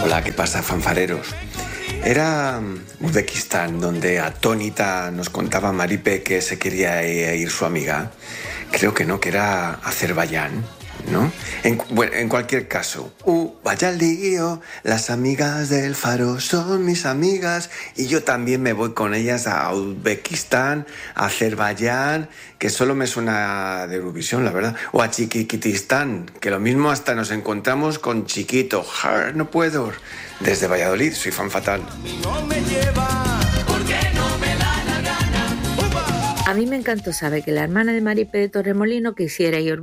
Hola, ¿qué pasa, fanfareros? Era Uzbekistán, donde atónita nos contaba Maripe que se quería ir su amiga. Creo que no, que era Azerbaiyán, ¿no? Bueno, en cualquier caso, vaya lío, las amigas del Faro son mis amigas y yo también me voy con ellas a Uzbekistán, a Azerbaiyán, que solo me suena de Eurovisión, la verdad, o a Chiquitistán, que lo mismo hasta nos encontramos con Chiquito. ¡Jar! No puedo. Desde Valladolid, soy fan fatal. A mí me encantó saber que la hermana de Maripe de Torremolino quisiera ir